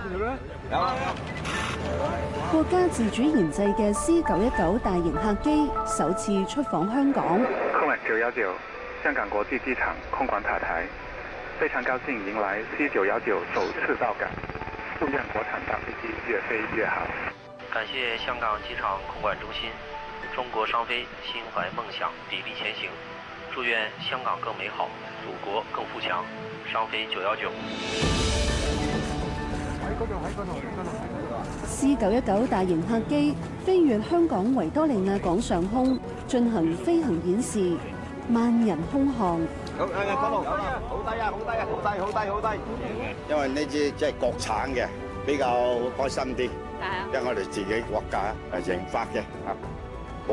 國家自主研製嘅 C919大型客機首次出訪香港。 空管919香港國際機場空管塔台，非常高興迎來 C919首次到港，祝願國產大飛機越飛越好。 感謝香港機場空管中心，中國商飛心懷夢想，砥礪前行。祝願香港更美好，祖國更富強。商飛919。 C919大型客機飛越香港維多利亞港上空，進行飛行演示，萬人空巷。 好低啊！好低啊！好低！因為呢支即係國產嘅，比較開心啲。因為我哋自己國家研發嘅。